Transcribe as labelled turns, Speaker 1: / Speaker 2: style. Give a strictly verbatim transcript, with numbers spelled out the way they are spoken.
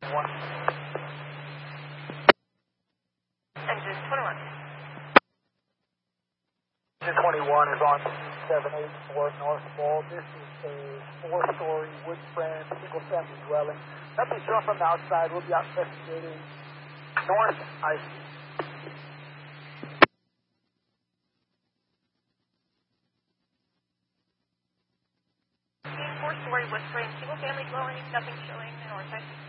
Speaker 1: One.
Speaker 2: Engine twenty-one.
Speaker 1: Engine twenty-one is on seven eighty-four North Bowl. This is a four-story wood frame single-family dwelling. Nothing's wrong from the outside. We'll be out investigating north I C.
Speaker 2: Four-story wood frame single-family dwelling. Nothing showing in north I C.